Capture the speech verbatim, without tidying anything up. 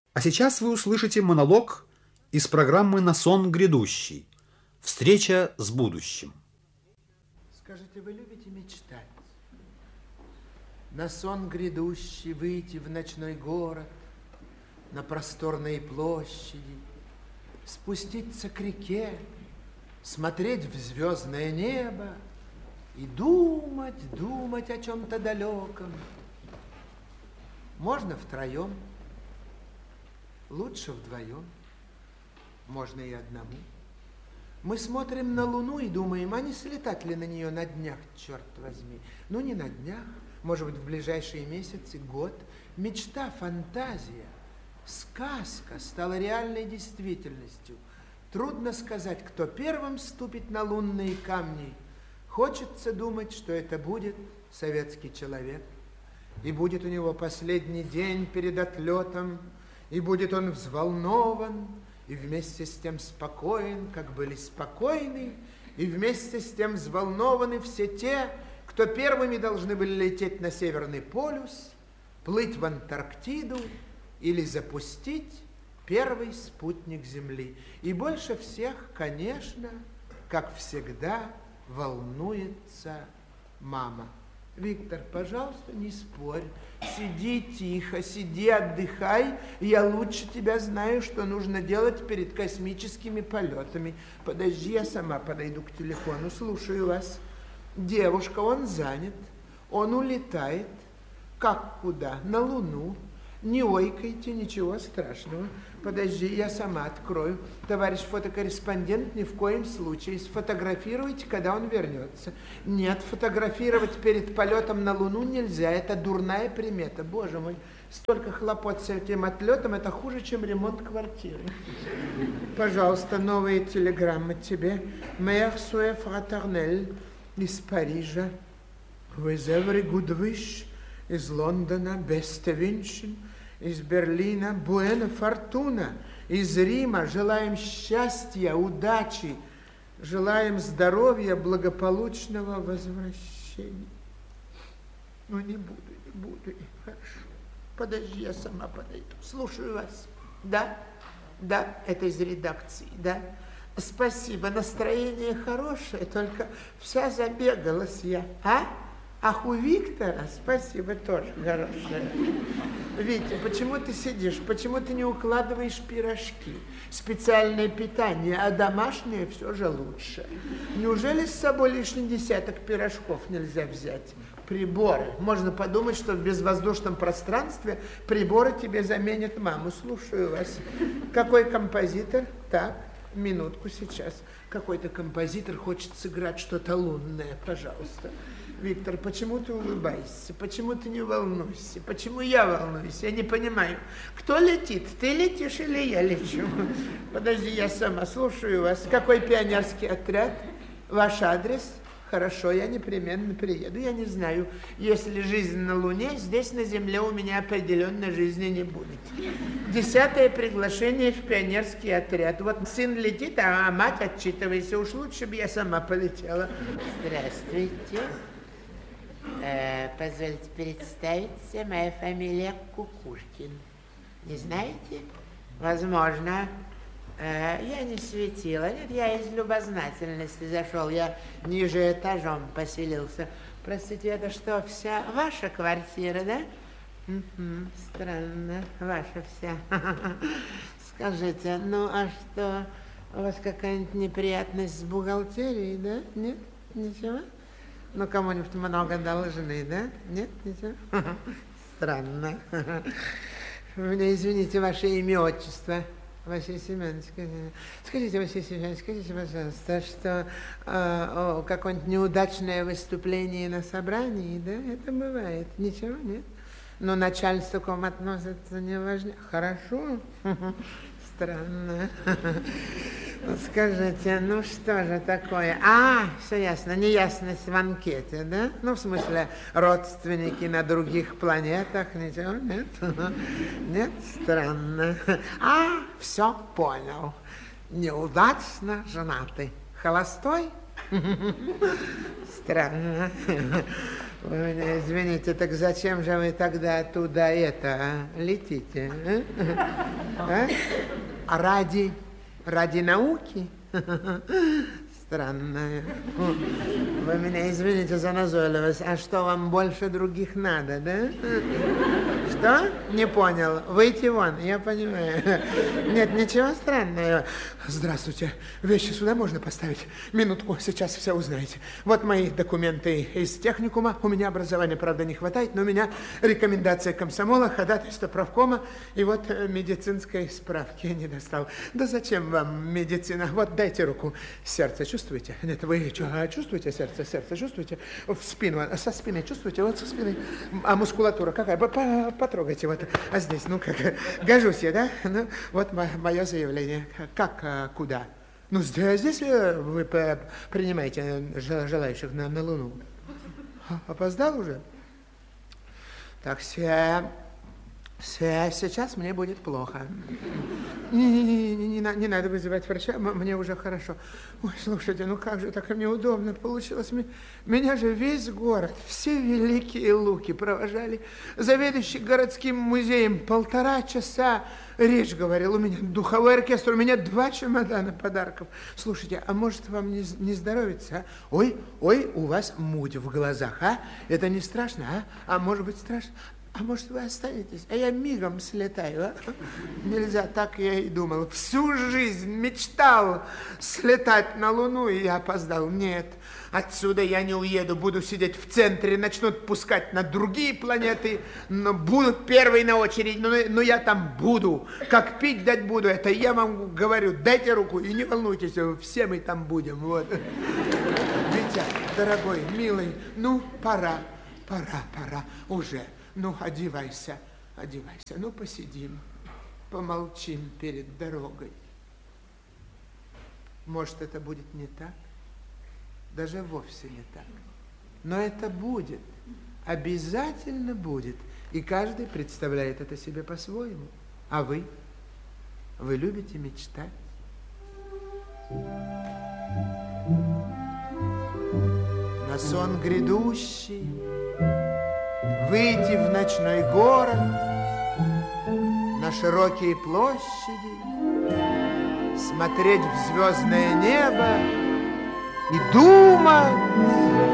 А сейчас вы услышите монолог из программы «На сон грядущий». Встреча с будущим. Скажите, вы любите мечтать? На сон грядущий выйти в ночной город, на просторные площади, спуститься к реке, смотреть в звездное небо и думать, думать о чем-то далеком. Можно втроем, лучше вдвоем, можно и одному. Мы смотрим на Луну и думаем, а не слетать ли на нее на днях, черт возьми. Ну, не на днях, может быть, в ближайшие месяцы, год. Мечта, фантазия, сказка стала реальной действительностью. Трудно сказать, кто первым ступит на лунные камни. Хочется думать, что это будет советский человек. И будет у него последний день перед отлетом, и будет он взволнован, и вместе с тем спокоен, как были спокойны, и вместе с тем взволнованы все те, кто первыми должны были лететь на Северный полюс, плыть в Антарктиду или запустить первый спутник Земли. И больше всех, конечно, как всегда, волнуется мама. Виктор, пожалуйста, не спорь. Сиди тихо, сиди, отдыхай. Я лучше тебя знаю, что нужно делать перед космическими полетами. Подожди, я сама подойду к телефону. Слушаю вас. Девушка, он занят. Он улетает. Как куда? На Луну. Не ойкайте, ничего страшного. Подожди, я сама открою. Товарищ фотокорреспондент, ни в коем случае. Сфотографируйте, когда он вернется. Нет, фотографировать перед полетом на Луну нельзя. Это дурная примета. Боже мой, столько хлопот с этим отлетом, это хуже, чем ремонт квартиры. Пожалуйста, новые телеграммы тебе. Mère souhaite fraternelle из Парижа. With every good wish. Из Лондона beste wünschen. Из Берлина буэна фортуна, из Рима желаем счастья, удачи, желаем здоровья, благополучного возвращения. Ну, не буду, не буду, хорошо. Подожди, я сама подойду. Слушаю вас. Да, да, это из редакции, да. Спасибо, настроение хорошее, только вся забегалась я, а? Ах, у Виктора, спасибо, тоже хорошее. Витя, почему ты сидишь? Почему ты не укладываешь пирожки? Специальное питание, а домашнее все же лучше. Неужели с собой лишний десяток пирожков нельзя взять? Приборы. Можно подумать, что в безвоздушном пространстве приборы тебе заменят маму. Слушаю вас. Какой композитор? Так, минутку сейчас. Какой-то композитор хочет сыграть что-то лунное, пожалуйста. Виктор, почему ты улыбаешься? Почему ты не волнуешься? Почему я волнуюсь? Я не понимаю. Кто летит? Ты летишь или я лечу? Подожди, я сама слушаю вас. Какой пионерский отряд? Ваш адрес? Хорошо, я непременно приеду. Я не знаю, если жизнь на Луне, здесь на Земле у меня определенно жизни не будет. Десятое приглашение в пионерский отряд. Вот сын летит, а мать отчитывайся. Уж лучше бы я сама полетела. Здравствуйте. Э, позвольте представиться, моя фамилия Кукушкин. Не знаете? Возможно. Э, я не светила. Нет, я из любознательности зашел. Я ниже этажом поселился. Простите, это что, вся ваша квартира, да? Угу, странно. Ваша вся. Скажите, ну а что, у вас какая-нибудь неприятность с бухгалтерией, да? Нет? Ничего? Ну, кому-нибудь много должны, да? Нет, ничего? Странно. Вы меня извините, ваше имя, отчество. Василий Семенович, скажите, Василий Семенович, скажите, пожалуйста, что э, какое-нибудь неудачное выступление на собрании, да? Это бывает. Ничего, нет? Но начальство к вам относится не важно. Хорошо. Странно. Скажите, ну что же такое? А, все ясно, неясность в анкете, да? Ну, в смысле, родственники на других планетах, ничего, нет? Нет, странно. А, все понял. Неудачно женаты. Холостой? Странно. Вы меня извините, так зачем же вы тогда туда это, а, летите? А? А? А ради, ради науки? Странная. Вы меня извините за назойливость. А что, вам больше других надо, да? Что? Не понял. Выйти вон, я понимаю. Нет, ничего странного. Здравствуйте. Вещи сюда можно поставить? Минутку, сейчас все узнаете. Вот мои документы из техникума. У меня образования, правда, не хватает, но у меня рекомендация комсомола, ходатайство правкома и вот медицинской справки я не достал. Да зачем вам медицина? Вот дайте руку. Сердце чувствуете? Нет, вы что, чувствуете сердце? Сердце чувствуете? В спину, со спины чувствуете? Вот со спины. А мускулатура какая? Потрогайте вот. А здесь, ну как, гожусь я, да? Ну, вот мое заявление. Как, куда? Ну, здесь, здесь вы принимаете желающих на, на Луну. Опоздал уже? Так, все... Сейчас мне будет плохо. Не, не, не, не, не, не надо вызывать врача, мне уже хорошо. Ой, слушайте, ну как же так неудобно получилось. Меня же весь город, все великие луки провожали. Заведующий городским музеем полтора часа речь говорил. У меня духовой оркестр, у меня два чемодана подарков. Слушайте, а может вам не, не здоровится, а? Ой, ой, у вас муть в глазах, а? Это не страшно, а? А может быть страшно? А может, вы останетесь? А я мигом слетаю, а? Нельзя, так я и думал. Всю жизнь мечтал слетать на Луну, и я опоздал. Нет, отсюда я не уеду. Буду сидеть в центре, начнут пускать на другие планеты, но будут первые на очередь, но, но я там буду. Как пить дать буду, это я вам говорю. Дайте руку и не волнуйтесь, все мы там будем. Вот. Витя, дорогой, милый, ну, пора, пора, пора уже. Ну, одевайся, одевайся. Ну, посидим, помолчим перед дорогой. Может, это будет не так? Даже вовсе не так. Но это будет. Обязательно будет. И каждый представляет это себе по-своему. А вы? Вы любите мечтать? На сон грядущий выйти в ночной город, на широкие площади, смотреть в звездное небо и думать